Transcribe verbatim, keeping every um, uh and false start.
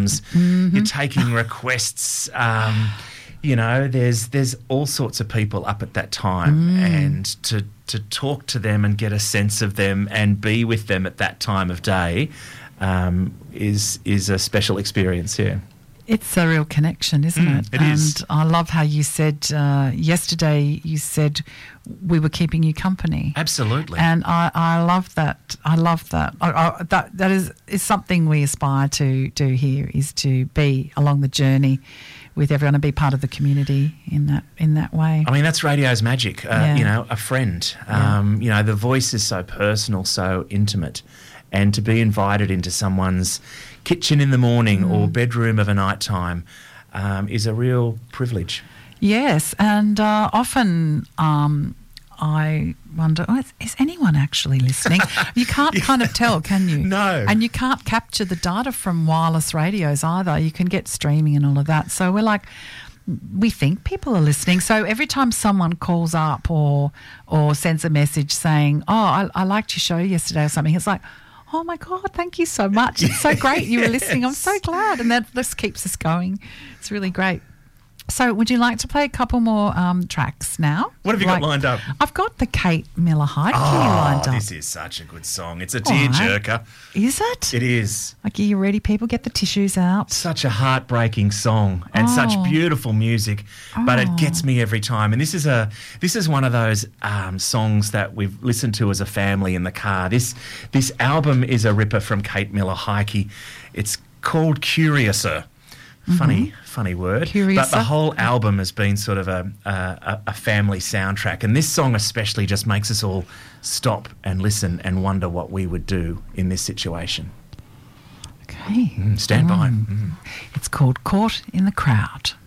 drums. Mm-hmm. You're taking requests. Um, you know, there's there's all sorts of people up at that time, Mm. and to to talk to them and get a sense of them and be with them at that time of day um, is is a special experience. Yeah. It's a real connection, isn't Mm, it? it and is. I love how you said uh, yesterday, you said we were keeping you company. Absolutely. And I, I love that. I love that. I, I, that that is, is something we aspire to do here, is to be along the journey with everyone and be part of the community in that in that way. I mean, that's radio's magic. Uh, Yeah. You know, a friend. Yeah. Um, you know, the voice is so personal, so intimate, and to be invited into someone's kitchen in the morning Mm. or bedroom of a night time um, is a real privilege. Yes, and uh, often um, I wonder, oh, is, is anyone actually listening? You can't kind of tell, can you? No. And you can't capture the data from wireless radios either. You can get streaming and all of that. So we're like, we think people are listening. So every time someone calls up or or sends a message saying, oh, I, I liked your show yesterday or something, it's like, oh my God, thank you so much. It's so great you were listening. I'm so glad. And that just keeps us going. It's really great. So would you like to play a couple more um, tracks now? What have you Like- got lined up? I've got the Kate Miller Heidke Oh, lined up. this is such a good song. It's a All right. tearjerker. Is it? It is. Like, are you ready, people? Get the tissues out. Such a heartbreaking song and Oh. such beautiful music, but it Oh. gets me every time. And this is a this is one of those um, songs that we've listened to as a family in the car. This this album is a ripper from Kate Miller Heidke. It's called Curiouser. Funny, funny word. But Curiouser. the whole album has been sort of a, a a family soundtrack, and this song especially just makes us all stop and listen and wonder what we would do in this situation. Okay. Mm, stand by. Mm. It's called Caught in the Crowd.